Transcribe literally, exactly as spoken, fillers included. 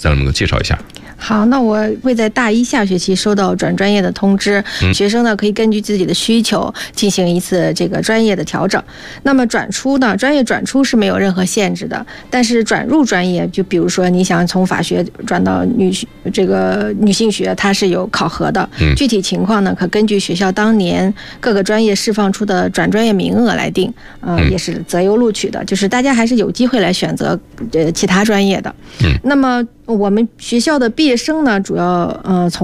再能够介绍一下。 好，那我会在大一下学期收到转专业的通知， 嗯、 学生呢可以根据自己的需求进行一次这个专业的调整。那么转出呢，专业转出是没有任何限制的，但是转入专业，就比如说你想从法学转到女这个女性学，它是有考核的， 嗯、 具体情况呢可根据学校当年各个专业释放出的转专业名额来定，呃， 嗯、 也是择优录取的，就是大家还是有机会来选择呃其他专业的。 嗯， 那么我们学校的毕业生呢，主要呃从